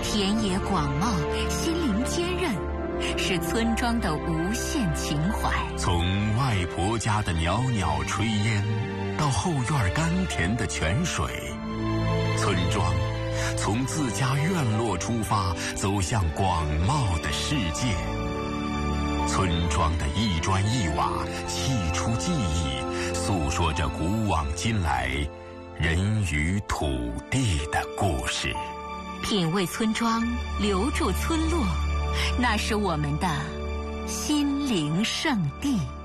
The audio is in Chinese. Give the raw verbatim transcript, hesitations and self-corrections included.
田野广袤，心灵坚韧，是村庄的无限情怀。 从外婆家的袅袅炊烟，到后院甘甜的泉水，村庄从自家院落出发，走向广袤的世界。村庄的一砖一瓦，砌出记忆，诉说着古往今来人与土地的故事。 品味村庄，留住村落，那是我们的心灵圣地。